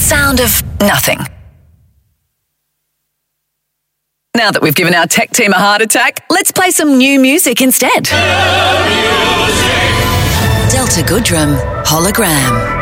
sound of nothing. Now that we've given our tech team a heart attack, let's play some new music instead. Delta Goodrem Hologram.